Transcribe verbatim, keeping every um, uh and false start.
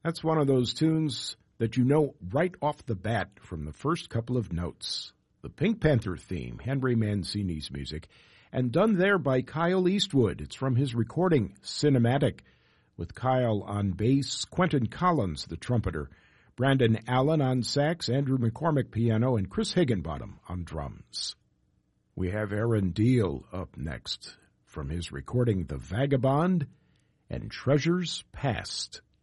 That's one of those tunes that you know right off the bat from the first couple of notes. The Pink Panther theme, Henry Mancini's music, and done there by Kyle Eastwood. It's from his recording, Cinematic, with Kyle on bass, Quentin Collins, the trumpeter, Brandon Allen on sax, Andrew McCormick piano, and Chris Higginbottom on drums. We have Aaron Deal up next from his recording The Vagabond and Treasures Past.